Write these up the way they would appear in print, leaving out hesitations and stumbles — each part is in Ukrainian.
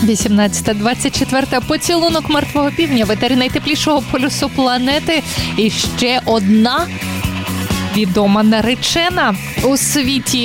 18-24. Поцілунок мертвого півня, ветері найтеплішого полюсу планети. І ще одна відома наречена у світі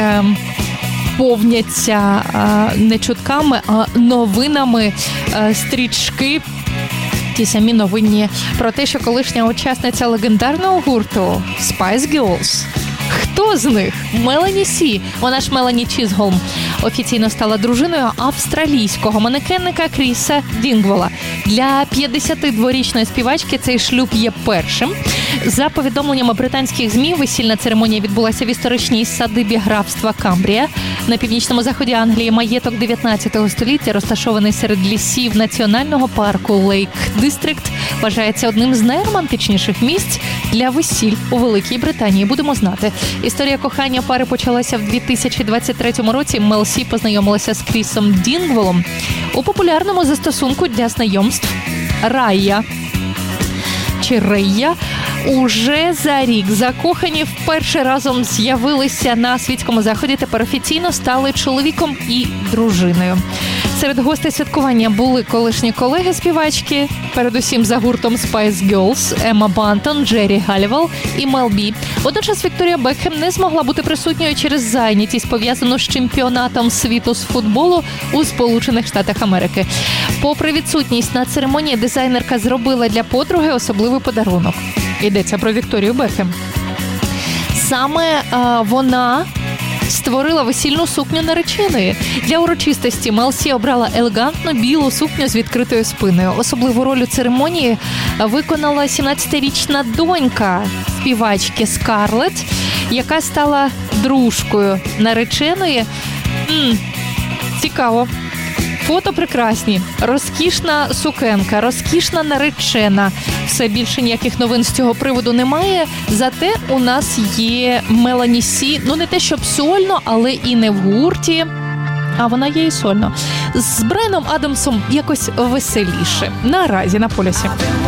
повняться не чутками, а новинами стрічки. Ті самі новинні про те, що колишня учасниця легендарного гурту Spice Girls. Хто з них? Мелані Сі, вона ж Мелані Чізголм, офіційно стала дружиною австралійського манекенника Кріса Дінгвола. Для 52-річної співачки цей шлюб є першим. За повідомленнями британських ЗМІ, весільна церемонія відбулася в історичній садибі графства Камбрія на північному заході Англії. Маєток 19 століття, розташований серед лісів національного парку Лейк Дистрикт, вважається одним з найромантичніших місць для весіль у Великій Британії. Будемо знати. Історія кохання пари почалася в 2023 році. Мел Сі познайомилася з Крісом Дінгволом у популярному застосунку для знайомств Рая. Чи Рея. Уже за рік закохані вперше разом з'явилися на світському заході, тепер офіційно стали чоловіком і дружиною. Серед гостей святкування були колишні колеги співачки, передусім за гуртом Spice Girls, Емма Бантон, Джері Галівел і Мел Бі. Водночас Вікторія Бекхем не змогла бути присутньою через зайнятість, пов'язану з чемпіонатом світу з футболу у Сполучених Штатах Америки. Попри відсутність на церемонії, дизайнерка зробила для подруги особливий подарунок. Йдеться про Вікторію Бекхем. Саме вона створила весільну сукню нареченої. Для урочистості Мел Сі обрала елегантну білу сукню з відкритою спиною. Особливу роль у церемонії виконала 17-річна донька співачки Скарлетт, яка стала дружкою нареченої. Цікаво. Фото прекрасні, розкішна сукенка, розкішна наречена. Все більше ніяких новин з цього приводу немає. Зате у нас є Мелані Сі, не те щоб сольно, але і не в гурті, а вона є і сольно. З Брайаном Адамсом якось веселіше. Наразі на полюсі.